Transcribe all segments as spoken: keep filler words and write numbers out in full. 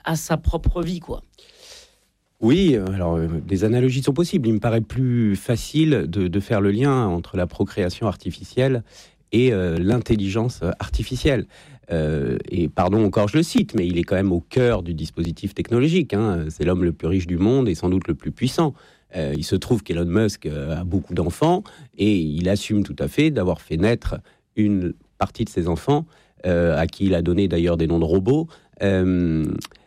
à sa propre vie, quoi. Oui, alors euh, des analogies sont possibles. Il me paraît plus facile de, de faire le lien entre la procréation artificielle et euh, l'intelligence artificielle. Euh, et pardon encore, je le cite, mais il est quand même au cœur du dispositif technologique. Hein. C'est l'homme le plus riche du monde et sans doute le plus puissant. Euh, il se trouve qu'Elon Musk a beaucoup d'enfants et il assume tout à fait d'avoir fait naître une partie de ses enfants, euh, à qui il a donné d'ailleurs des noms de robots. Euh,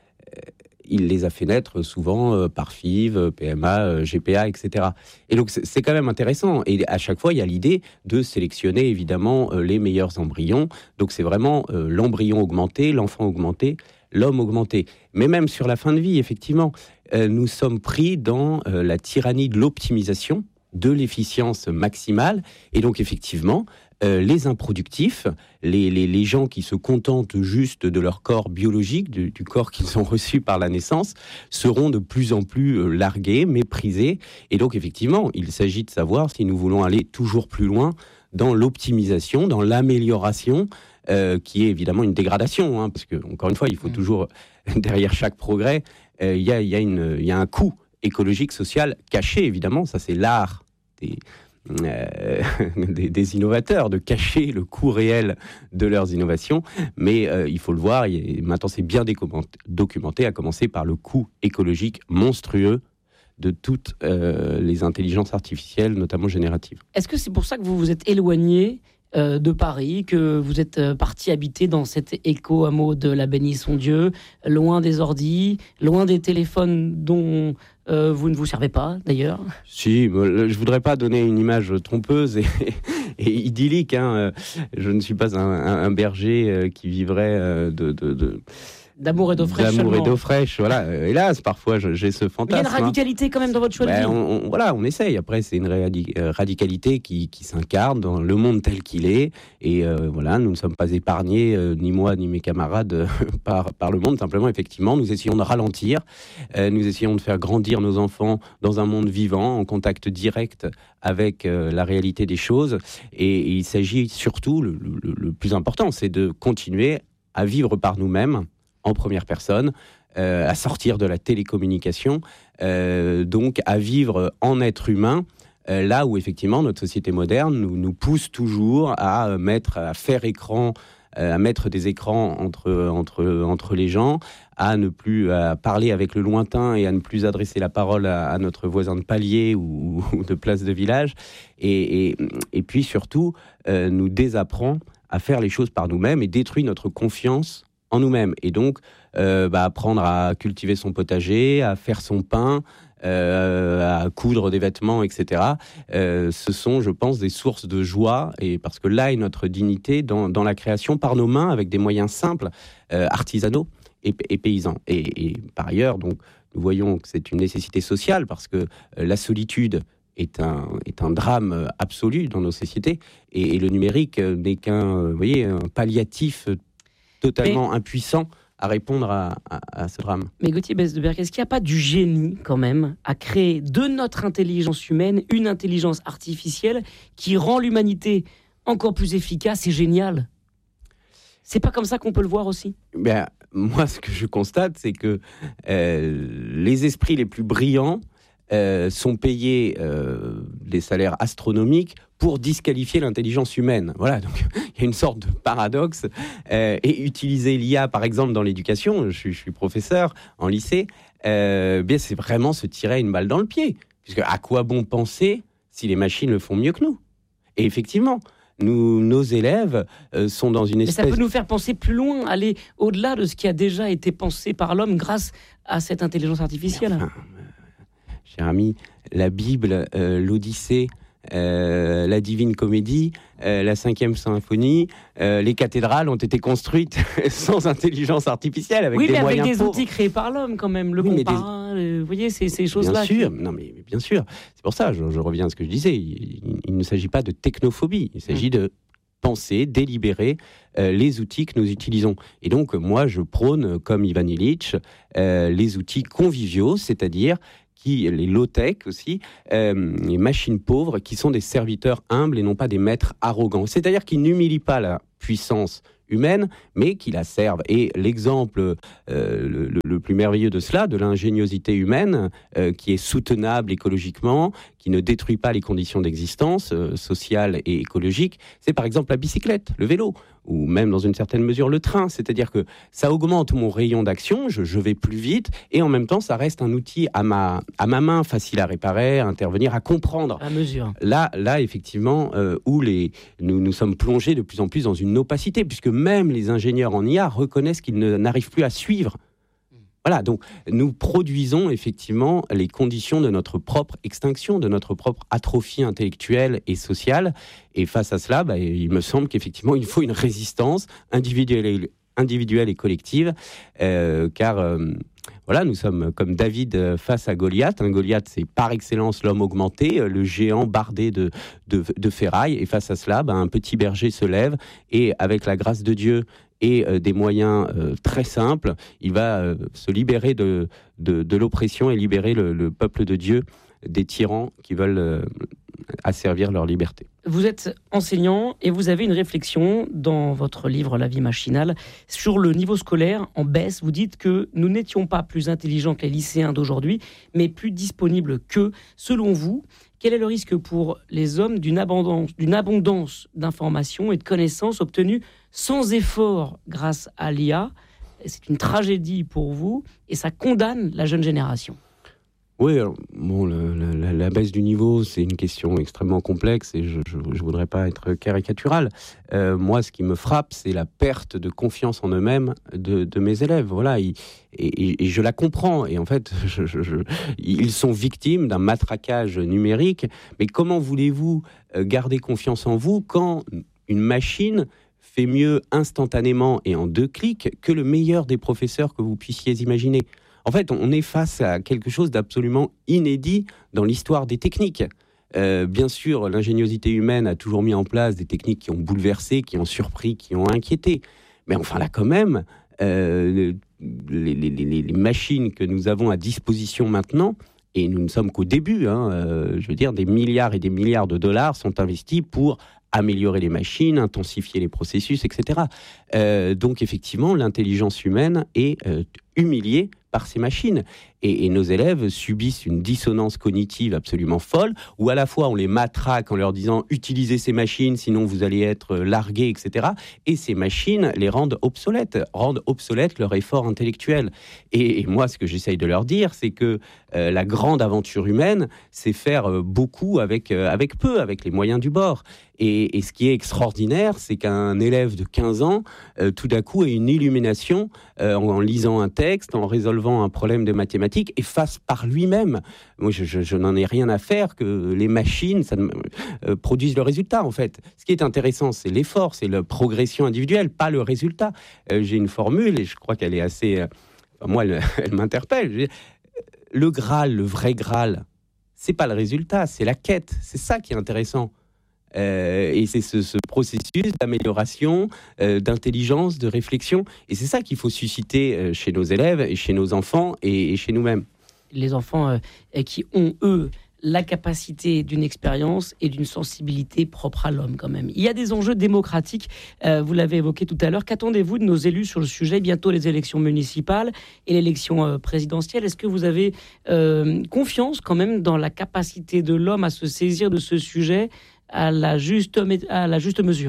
il les a fait naître souvent euh, par F I V, P M A, euh, G P A, et cetera. Et donc c'est, c'est quand même intéressant. Et à chaque fois, il y a l'idée de sélectionner évidemment euh, les meilleurs embryons. Donc c'est vraiment euh, l'embryon augmenté, l'enfant augmenté, l'homme augmenté. Mais même sur la fin de vie, effectivement, euh, nous sommes pris dans euh, la tyrannie de l'optimisation, de l'efficience maximale. Et donc effectivement, Euh, les improductifs, les, les, les gens qui se contentent juste de leur corps biologique, du, du corps qu'ils ont reçu par la naissance, seront de plus en plus euh, largués, méprisés. Et donc, effectivement, il s'agit de savoir si nous voulons aller toujours plus loin dans l'optimisation, dans l'amélioration, euh, qui est évidemment une dégradation, hein, parce que, encore une fois, il faut toujours, derrière chaque progrès, il euh, y, a, y, a une, y a un coût écologique, social, caché, évidemment. Ça, c'est l'art des... Euh, des, des innovateurs, de cacher le coût réel de leurs innovations, mais euh, il faut le voir, et maintenant c'est bien documenté, à commencer par le coût écologique monstrueux de toutes euh, les intelligences artificielles, notamment génératives. Est-ce que c'est pour ça que vous vous êtes éloigné euh, de Paris, que vous êtes euh, parti habiter dans cet éco-hameau de la Bénisson-Dieu, loin des ordis, loin des téléphones dont euh, vous ne vous servez pas, d'ailleurs? Si, je ne voudrais pas donner une image trompeuse et, et idyllique. Hein. Je ne suis pas un, un, un berger qui vivrait de... de, de D'amour et d'eau fraîche. D'amour seulement. et d'eau fraîche, voilà. Hélas, parfois, j'ai ce fantasme. Il y a une radicalité quand même dans votre choix ben, de vie. On, on, voilà, on essaye. Après, c'est une radi- radicalité qui, qui s'incarne dans le monde tel qu'il est. Et euh, voilà, nous ne sommes pas épargnés, euh, ni moi, ni mes camarades, euh, par, par le monde. Simplement, effectivement, nous essayons de ralentir. Euh, nous essayons de faire grandir nos enfants dans un monde vivant, en contact direct avec euh, la réalité des choses. Et, et il s'agit surtout, le, le, le plus important, c'est de continuer à vivre par nous-mêmes, en première personne, euh, à sortir de la télécommunication, euh, donc à vivre en être humain, euh, là où effectivement notre société moderne nous, nous pousse toujours à mettre, à faire écran, euh, à mettre des écrans entre, entre, entre les gens, à ne plus à parler avec le lointain et à ne plus adresser la parole à, à notre voisin de palier ou, ou de place de village, et, et, et puis surtout euh, nous désapprend à faire les choses par nous-mêmes et détruit notre confiance en nous-mêmes. Et donc, euh, bah, apprendre à cultiver son potager, à faire son pain, euh, à coudre des vêtements, et cetera. Euh, ce sont, je pense, des sources de joie, et parce que là est notre dignité dans, dans la création par nos mains, avec des moyens simples, euh, artisanaux et, et paysans. Et, et par ailleurs, donc, nous voyons que c'est une nécessité sociale, parce que euh, la solitude est un, est un drame absolu dans nos sociétés, et, et le numérique n'est qu'un, vous voyez, un palliatif totalement mais, impuissant à répondre à, à, à ce drame. Mais Gauthier Besdeberg, est-ce qu'il n'y a pas du génie quand même à créer de notre intelligence humaine une intelligence artificielle qui rend l'humanité encore plus efficace et géniale? C'est pas comme ça qu'on peut le voir aussi? Ben, moi, ce que je constate, c'est que euh, les esprits les plus brillants Euh, sont payés euh, des salaires astronomiques pour disqualifier l'intelligence humaine. Voilà, donc il y a une sorte de paradoxe. Euh, et utiliser l'I A, par exemple, dans l'éducation, je, je suis professeur en lycée, euh, bien c'est vraiment se tirer une balle dans le pied. Puisque à quoi bon penser si les machines le font mieux que nous? Et effectivement, nous, nos élèves euh, sont dans une espèce... Mais ça peut nous faire penser plus loin, aller au-delà de ce qui a déjà été pensé par l'homme grâce à cette intelligence artificielle. Enfin, cher ami, la Bible, euh, l'Odyssée, euh, la Divine Comédie, euh, la cinquième symphonie, euh, les cathédrales ont été construites sans intelligence artificielle, avec oui, des mais moyens avec des pauvres. outils créés par l'homme quand même, le oui, compas, des... vous voyez, ces, ces choses-là. Bien sûr, qui... non mais, mais bien sûr. C'est pour ça, je, je reviens à ce que je disais, il, il, il ne s'agit pas de technophobie, il s'agit mmh. de penser, délibérer euh, les outils que nous utilisons. Et donc, moi, je prône, comme Ivan Illich, euh, les outils conviviaux, c'est-à-dire qui, les low-tech aussi, euh, les machines pauvres, qui sont des serviteurs humbles et non pas des maîtres arrogants. C'est-à-dire qui n'humilient pas la puissance humaine, mais qui la servent. Et l'exemple euh, le, le plus merveilleux de cela, de l'ingéniosité humaine, euh, qui est soutenable écologiquement, qui ne détruit pas les conditions d'existence euh, sociales et écologiques, c'est par exemple la bicyclette, le vélo, ou même dans une certaine mesure le train. C'est-à-dire que ça augmente mon rayon d'action, je, je vais plus vite, et en même temps, ça reste un outil à ma, à ma main, facile à réparer, à intervenir, à comprendre. À mesure. Là, là effectivement, euh, où les, nous, nous sommes plongés de plus en plus dans une opacité, puisque même les ingénieurs en I A reconnaissent qu'ils ne, n'arrivent plus à suivre. Voilà, donc nous produisons effectivement les conditions de notre propre extinction, de notre propre atrophie intellectuelle et sociale. Et face à cela, bah, il me semble qu'effectivement, il faut une résistance individuelle et, individuelle et collective, euh, car euh, voilà, nous sommes comme David face à Goliath. Un Goliath, c'est par excellence l'homme augmenté, le géant bardé de, de, de ferraille. Et face à cela, bah, un petit berger se lève et avec la grâce de Dieu et euh, des moyens euh, très simples, il va euh, se libérer de, de, de l'oppression et libérer le, le peuple de Dieu des tyrans qui veulent euh, asservir leur liberté. Vous êtes enseignant et vous avez une réflexion dans votre livre « La vie machinale » sur le niveau scolaire en baisse. Vous dites que nous n'étions pas plus intelligents que les lycéens d'aujourd'hui, mais plus disponibles qu'eux. Selon vous, quel est le risque pour les hommes d'une abondance, d'une abondance d'informations et de connaissances obtenues sans effort grâce à l'I A ? C'est une tragédie pour vous et ça condamne la jeune génération. Oui, alors, bon, le, la, la baisse du niveau, c'est une question extrêmement complexe et je ne voudrais pas être caricatural. Euh, moi, ce qui me frappe, c'est la perte de confiance en eux-mêmes de, de mes élèves. Voilà, et, et, et je la comprends. Et en fait, je, je, je, ils sont victimes d'un matraquage numérique. Mais comment voulez-vous garder confiance en vous quand une machine fait mieux instantanément et en deux clics que le meilleur des professeurs que vous puissiez imaginer ? En fait, on est face à quelque chose d'absolument inédit dans l'histoire des techniques. Euh, bien sûr, l'ingéniosité humaine a toujours mis en place des techniques qui ont bouleversé, qui ont surpris, qui ont inquiété. Mais enfin, là, quand même, euh, les, les, les, les machines que nous avons à disposition maintenant, et nous ne sommes qu'au début, hein, euh, je veux dire, des milliards et des milliards de dollars sont investis pour améliorer les machines, intensifier les processus, et cetera. Euh, donc, effectivement, l'intelligence humaine est euh, humiliée par ces machines. Et, et nos élèves subissent une dissonance cognitive absolument folle, où à la fois on les matraque en leur disant « utilisez ces machines, sinon vous allez être largués, et cetera » Et ces machines les rendent obsolètes, rendent obsolètes leur effort intellectuel. Et, et moi, ce que j'essaye de leur dire, c'est que euh, la grande aventure humaine, c'est faire euh, beaucoup avec, euh, avec peu, avec les moyens du bord. Et, et ce qui est extraordinaire, c'est qu'un élève de quinze ans, euh, tout d'un coup, ait une illumination euh, en, en lisant un texte, en résolvant un problème de mathématiques, et fasse par lui-même. Moi, je, je, je n'en ai rien à faire que les machines ça, euh, produisent le résultat, en fait. Ce qui est intéressant, c'est l'effort, c'est la progression individuelle, pas le résultat. Euh, j'ai une formule, et je crois qu'elle est assez... Euh, moi, elle, elle m'interpelle. Je dis, le Graal, le vrai Graal, c'est pas le résultat, c'est la quête. C'est ça qui est intéressant. Euh, et c'est ce, ce processus d'amélioration, euh, d'intelligence, de réflexion. Et c'est ça qu'il faut susciter euh, chez nos élèves, et chez nos enfants et, et chez nous-mêmes. Les enfants euh, qui ont, eux, la capacité d'une expérience et d'une sensibilité propre à l'homme quand même. Il y a des enjeux démocratiques, euh, vous l'avez évoqué tout à l'heure. Qu'attendez-vous de nos élus sur le sujet ? Bientôt les élections municipales et l'élection euh, présidentielle. Est-ce que vous avez euh, confiance quand même dans la capacité de l'homme à se saisir de ce sujet à la juste, à la juste mesure ?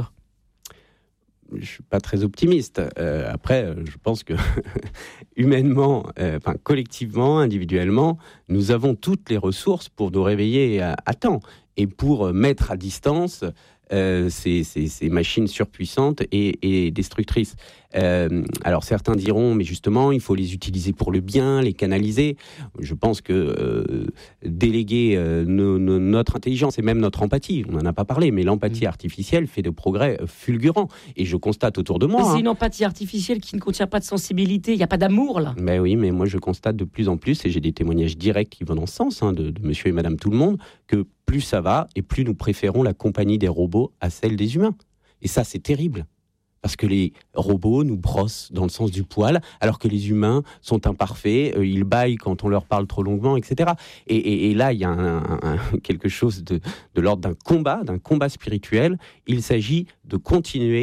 Je ne suis pas très optimiste. Euh, après, je pense que humainement, euh, enfin, collectivement, individuellement, nous avons toutes les ressources pour nous réveiller à, à temps et pour mettre à distance euh, ces, ces, ces machines surpuissantes et, et destructrices. Euh, alors certains diront, mais justement, il faut les utiliser pour le bien, les canaliser. Je pense que euh, déléguer euh, no, no, notre intelligence et même notre empathie, on n'en a pas parlé, mais l'empathie mmh. artificielle fait de progrès fulgurants. Et je constate autour de moi... Mais c'est hein, une empathie artificielle qui ne contient pas de sensibilité, il n'y a pas d'amour là. Mais oui, mais moi je constate de plus en plus, et j'ai des témoignages directs qui vont dans ce sens, hein, de, de monsieur et madame tout le monde, que plus ça va, et plus nous préférons la compagnie des robots à celle des humains. Et ça, c'est terrible. Parce que les robots nous brossent dans le sens du poil, alors que les humains sont imparfaits, euh, ils bâillent quand on leur parle trop longuement, et cetera. Et, et, et là, il y a un, un, un, quelque chose de, de l'ordre d'un combat, d'un combat spirituel. Il s'agit de continuer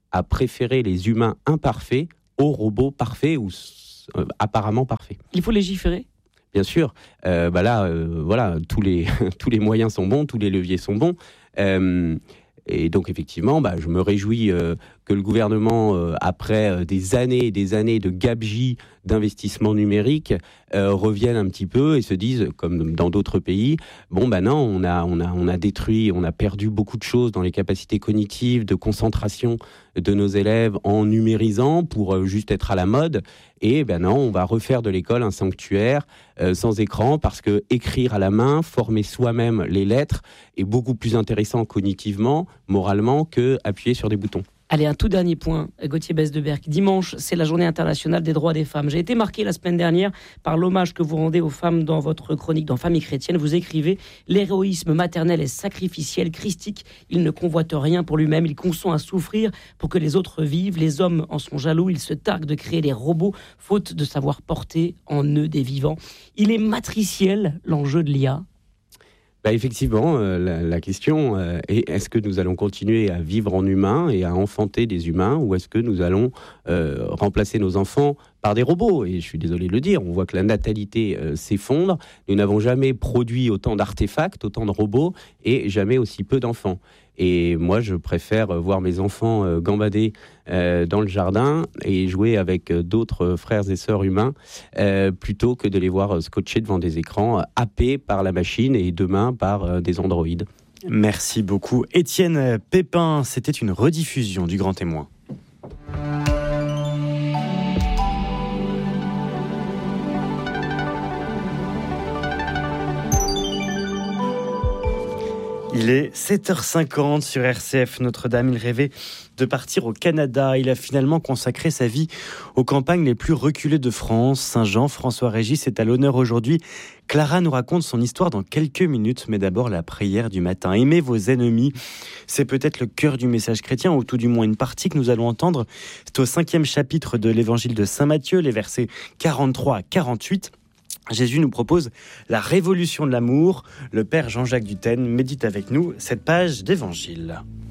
à préférer les humains imparfaits aux robots parfaits ou euh, apparemment parfaits. Il faut légiférer ? Bien sûr. Euh, bah là, euh, voilà, tous les, tous les moyens sont bons, tous les leviers sont bons. Euh, Et donc, effectivement, bah, je me réjouis euh, que le gouvernement, euh, après euh, des années et des années de gabegie d'investissement numérique, euh, revienne un petit peu et se dise, comme dans d'autres pays, bon, ben non, on a, on a, on a détruit, on a perdu beaucoup de choses dans les capacités cognitives, de concentration de nos élèves en numérisant pour euh, juste être à la mode. Et ben non, on va refaire de l'école un sanctuaire euh, sans écran, parce que écrire à la main, former soi-même les lettres est beaucoup plus intéressant cognitivement, moralement, que appuyer sur des boutons. Allez, un tout dernier point, Gauthier Besse-Deberck. Dimanche, c'est la journée internationale des droits des femmes. J'ai été marqué la semaine dernière par l'hommage que vous rendez aux femmes dans votre chronique dans Famille chrétienne. Vous écrivez « L'héroïsme maternel est sacrificiel, christique. Il ne convoite rien pour lui-même. Il consent à souffrir pour que les autres vivent. Les hommes en sont jaloux. Ils se targuent de créer des robots, faute de savoir porter en eux des vivants. » Il est matriciel, l'enjeu de l'I A. Bah effectivement, euh, la, la question euh, est, est-ce que nous allons continuer à vivre en humain et à enfanter des humains, ou est-ce que nous allons euh, remplacer nos enfants par des robots ? Et je suis désolé de le dire, on voit que la natalité euh, s'effondre. Nous n'avons jamais produit autant d'artefacts, autant de robots, et jamais aussi peu d'enfants. Et moi, je préfère voir mes enfants euh, gambader euh, dans le jardin et jouer avec euh, d'autres frères et sœurs humains euh, plutôt que de les voir euh, scotchés devant des écrans, euh, happés par la machine et demain par euh, des androïdes. Merci beaucoup. Étienne Pépin, c'était une rediffusion du Grand Témoin. Il est sept heures cinquante sur R C F. Notre-Dame, il rêvait de partir au Canada. Il a finalement consacré sa vie aux campagnes les plus reculées de France. Saint-Jean, François-Régis est à l'honneur aujourd'hui. Clara nous raconte son histoire dans quelques minutes, mais d'abord la prière du matin. Aimez vos ennemis, c'est peut-être le cœur du message chrétien, ou tout du moins une partie que nous allons entendre. C'est au cinquième chapitre de l'évangile de Saint Matthieu, les versets quarante-trois à quarante-huit. Jésus nous propose la révolution de l'amour. Le père Jean-Jacques Dutène médite avec nous cette page d'évangile.